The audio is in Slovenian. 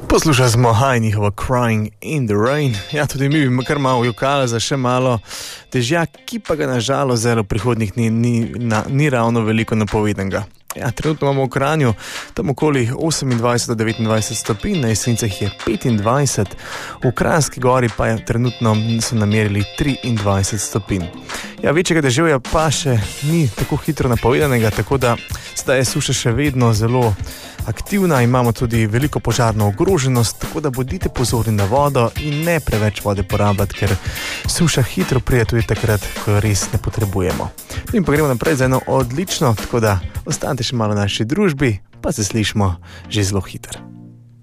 Poslušali smo Hi, njihovo Crying in the Rain. Ja, tudi mi bi kar malo jokali za še malo dežja, ki pa ga nažalost zelo prihodnjih ni ravno veliko napovedanega. Ja, trenutno imamo v Kranju tam okoli 28 do 29 stopinj, na Jesenicah je 25, v Kranjski gori pa je trenutno so namerili 23 stopinj. Ja, večjega deževja pa še ni tako hitro napovedanega, tako da zdaj je suša še vedno zelo aktivna, imamo tudi veliko požarno ogroženost, tako da bodite pozorni na vodo in ne preveč vode porabljati, ker suša hitro pride tudi takrat, ko jo res ne potrebujemo. In pa gremo naprej za eno odlično, tako da ostanite še malo v naši družbi, pa se slišimo že zelo hitro.